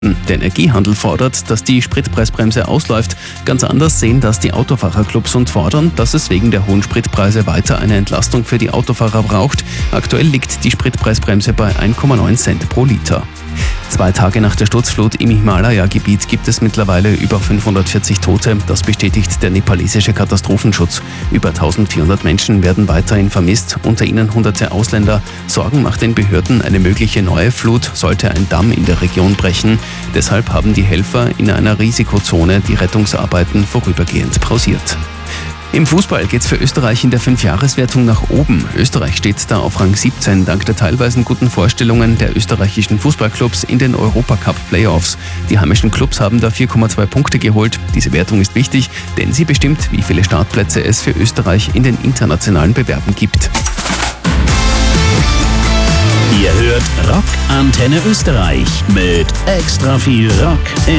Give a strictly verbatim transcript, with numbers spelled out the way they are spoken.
Der Energiehandel fordert, dass die Spritpreisbremse ausläuft. Ganz anders sehen das die Autofahrerclubs und fordern, dass es wegen der hohen Spritpreise weiter eine Entlastung für die Autofahrer braucht. Aktuell liegt die Spritpreisbremse bei eins Komma neun Cent pro Liter. Zwei Tage nach der Sturzflut im Himalaya-Gebiet gibt es mittlerweile über fünfhundertvierzig Tote. Das bestätigt der nepalesische Katastrophenschutz. Über eintausendvierhundert Menschen werden weiterhin vermisst, unter ihnen hunderte Ausländer. Sorgen macht den Behörden eine mögliche neue Flut, sollte ein Damm in der Region brechen. Deshalb haben die Helfer in einer Risikozone die Rettungsarbeiten vorübergehend pausiert. Im Fußball geht's für Österreich in der Fünfjahreswertung nach oben. Österreich steht da auf Rang siebzehn dank der teilweise guten Vorstellungen der österreichischen Fußballclubs in den Europacup-Playoffs. Die heimischen Clubs haben da vier Komma zwei Punkte geholt. Diese Wertung ist wichtig, denn sie bestimmt, wie viele Startplätze es für Österreich in den internationalen Bewerben gibt. Ihr hört Rock Antenne Österreich mit extra viel Rock